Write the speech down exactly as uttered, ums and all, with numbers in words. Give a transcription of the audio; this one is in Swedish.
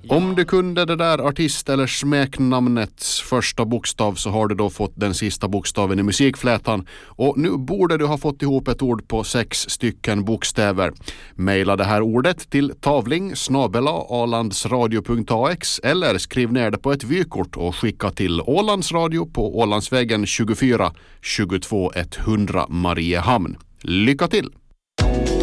Om du kunde det där artist- eller smeknamnets första bokstav så har du då fått den sista bokstaven i musikflätan. Och nu borde du ha fått ihop ett ord på sex stycken bokstäver. Maila det här ordet till tavling snabel-a ålandsradio punkt a x eller skriv ner det på ett vykort och skicka till Ålandsradio på Ålandsvägen tjugofyra tjugotvå etthundra Mariehamn. Lycka till!